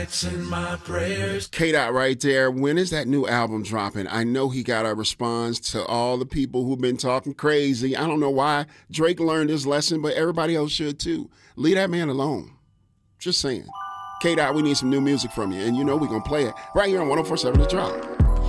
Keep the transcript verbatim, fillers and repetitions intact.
K-Dot right there. When is that new album dropping? I know he got a response to all the people who've been talking crazy. I don't know why. Drake learned his lesson, but everybody else should too. Leave that man alone. Just saying. K-Dot, we need some new music from you. And you know we're going to play it right here on one oh four seven The Drop.